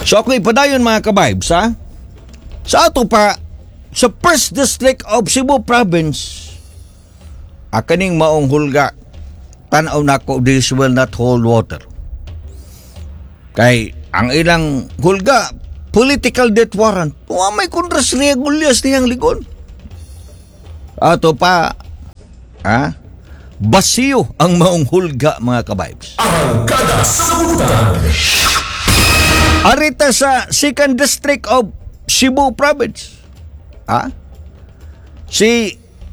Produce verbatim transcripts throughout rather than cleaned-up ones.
So ako ipadayon mga kabibes, ha? Sa ato pa, sa first District of Cebu Province, akaning maong hulga, tanaw na ko, this will not hold water. Kay ang ilang hulga, political death warrant, huwag may kundras regulas niyang ligon. Ato pa, ha? Basiyo ang maong hulga mga kabibes. Arangkada sa Kabutan. Arita sa second District of Cebu Province, ha? Si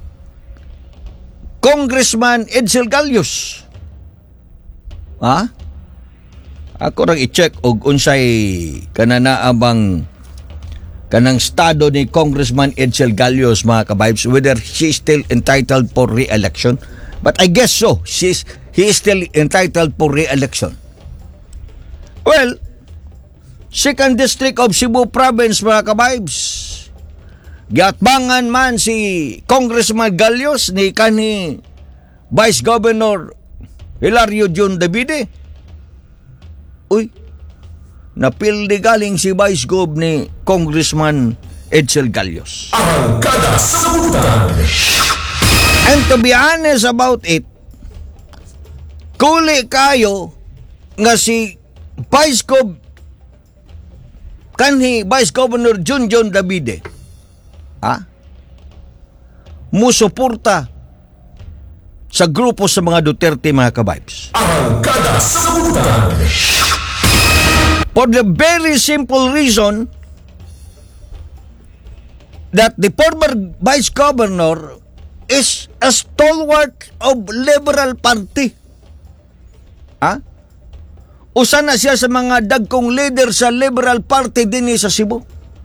Congressman Edsel Galios, ha? Ako rang i-check og unsay kananaabang kanang estado ni Congressman Edsel Galios mga kabibes, whether she is still entitled for re-election. But I guess so. She's, he is still entitled for re-election. Well, second District of Cebu Province mga kabibes, giatbangan man si Congressman Galios ni kanhi Vice Governor Hilario Jun Davide. Uy, napildi galing si Vice Gov ni Congressman Edsel Galios. Arangkada sa Kabutan. And to be honest about it, kuli kayo nga si Vice Gov kanhi Vice Governor Jun Jun Davide, ha? Musuporta sa grupo sa mga Duterte mga kabibes. Arangkada sa Kabutan. For the very simple reason that the former Vice Governor is a stalwart of Liberal Party. Ha? Usa na siya sa mga dagkong leader sa Liberal Party din sa Cebu.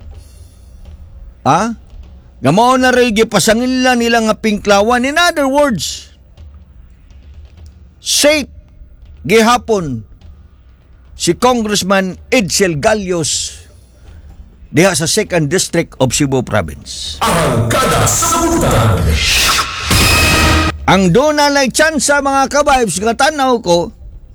Ha? Gamao na rin gipasangila nila nga pinklawan. In other words, safe gihapon si Congressman Edsel Galios diha sa second District of Cebu Province. Arangkada sa Kabutan. Ang doon na like chance sa mga kabibes nga tanaw ko,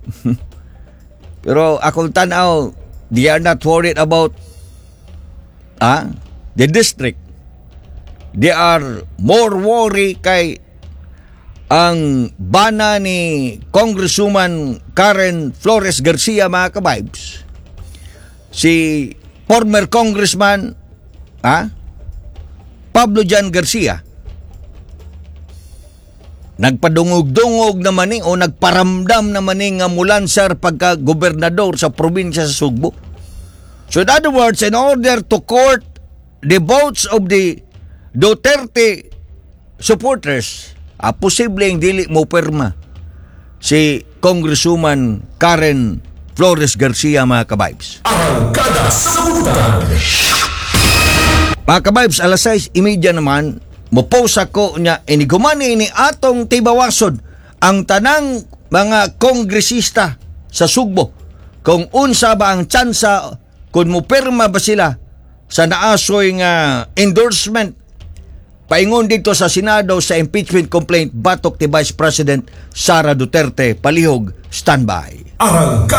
pero akong tanaw, they are not worried about ah, the district. They are more worried kay ang bana ni Congresswoman Karen Flores Garcia mga kabibes. Si former Congressman ah, Pablo Jan Garcia nagpadungog-dungog naman ni o nagparamdam naman ni nga mulansar pagka-gobernador sa probinsya sa Sugbo. So in other words, in order to court the votes of the Duterte supporters, ah, posibleng dili mo perma si Congresswoman Karen Flores Garcia mga kabibes. Arangkada sa Kabutan. Mga kabibes, alas sais imedya naman, mopost ako niya, inigumani ni atong tibawason ang tanang mga kongresista sa Sugbo kung unsa ba ang tsansa kung mupirma ba sila sa naasoy nga endorsement paingon dito sa Senado sa impeachment complaint batok ti Vice President Sara Duterte. Palihog, standby. Arangkada